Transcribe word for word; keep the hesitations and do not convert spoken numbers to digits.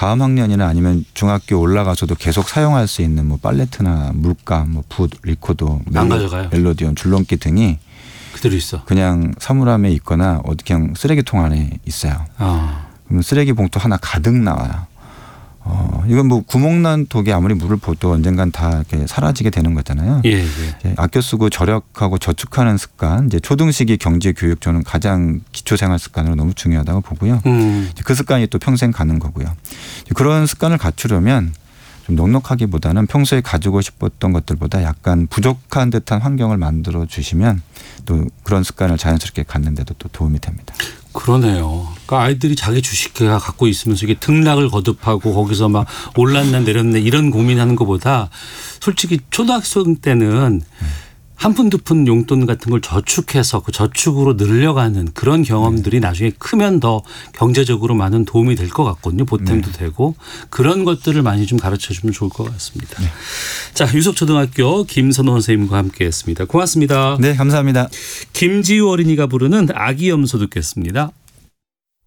다음 학년이나 아니면 중학교 올라가서도 계속 사용할 수 있는 뭐 팔레트나 물감, 뭐 붓, 리코더, 안 가져가요. 멜로디온, 줄넘기 등이 그대로 있어. 그냥 사물함에 있거나 어디 그냥 쓰레기통 안에 있어요. 아. 그럼 쓰레기 봉투 하나 가득 나와요. 어, 이건 뭐 구멍난 독에 아무리 물을 부어도 언젠간 다 이렇게 사라지게 되는 거잖아요. 예, 예. 이제 아껴 쓰고 절약하고 저축하는 습관, 이제 초등시기 경제 교육 저는 가장 기초 생활 습관으로 너무 중요하다고 보고요. 음. 그 습관이 또 평생 가는 거고요. 그런 습관을 갖추려면 좀 넉넉하기보다는 평소에 가지고 싶었던 것들보다 약간 부족한 듯한 환경을 만들어 주시면 또 그런 습관을 자연스럽게 갖는 데도 또 도움이 됩니다. 그러네요. 그러니까 아이들이 자기 주식회가 갖고 있으면서 이게 등락을 거듭하고 거기서 막 올랐나 내렸나 이런 고민하는 것보다 솔직히 초등학생 때는 한 푼 두 푼 용돈 같은 걸 저축해서 그 저축으로 늘려가는 그런 경험들이 나중에 크면 더 경제적으로 많은 도움이 될 것 같거든요. 보탬도 네. 되고 그런 것들을 많이 좀 가르쳐주면 좋을 것 같습니다. 네. 자, 유석초등학교 김선호 선생님과 함께했습니다. 고맙습니다. 네, 감사합니다. 김지우 어린이가 부르는 아기 염소 듣겠습니다.